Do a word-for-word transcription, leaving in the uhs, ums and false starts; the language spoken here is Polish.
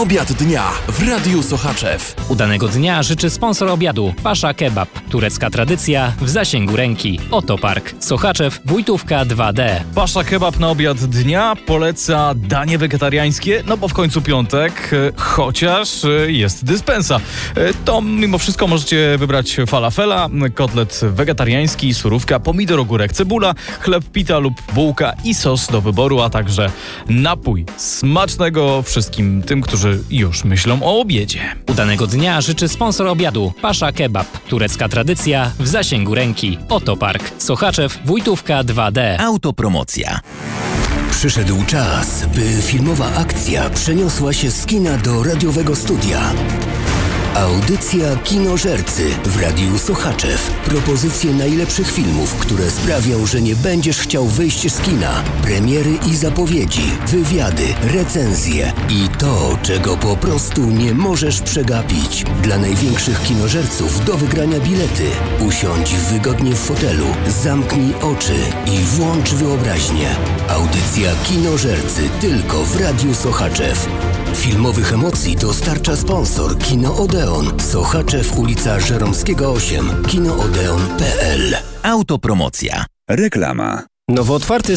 Obiad dnia w Radiu Sochaczew. Udanego dnia życzy sponsor obiadu Pasza Kebab. Turecka tradycja w zasięgu ręki. Oto Park. Sochaczew, Wójtówka dwa D. Pasza Kebab na obiad dnia poleca danie wegetariańskie, no bo w końcu piątek, chociaż jest dyspensa. To mimo wszystko możecie wybrać falafela, kotlet wegetariański, surówka, pomidor, ogórek, cebula, chleb pita lub bułka i sos do wyboru, a także napój. Smacznego wszystkim tym, którzy już myślą o obiedzie. Udanego dnia życzy sponsor obiadu Pasza Kebab. Turecka tradycja w zasięgu ręki. Oto Park. Sochaczew, Wójtówka dwa D. Autopromocja. Przyszedł czas, by filmowa akcja przeniosła się z kina do radiowego studia. Audycja Kinożercy w Radiu Sochaczew. Propozycje najlepszych filmów, które sprawią, że nie będziesz chciał wyjść z kina. Premiery i zapowiedzi, wywiady, recenzje i to, czego po prostu nie możesz przegapić. Dla największych kinożerców do wygrania bilety. Usiądź wygodnie w fotelu, zamknij oczy i włącz wyobraźnię. Audycja Kinożercy tylko w Radiu Sochaczew. Filmowych emocji dostarcza sponsor Kino Odeon. Sochaczew, ulica Żeromskiego osiem. kinoodeon kropka p l. Autopromocja. Reklama. Nowo otwarty